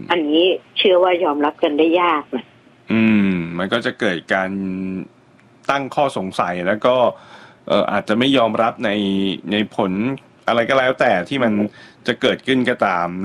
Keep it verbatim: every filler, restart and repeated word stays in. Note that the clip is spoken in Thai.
อันนี้เชื่อว่ายอมรับกันได้ยากนะอืมมันก็จะเกิดการตั้งข้อสงสัยแล้วก็เอ่ออาจจะไม่ยอมรับในในผลอะไรก็แล้วแต่ที่มันจะเกิดขึ้นก็ตาม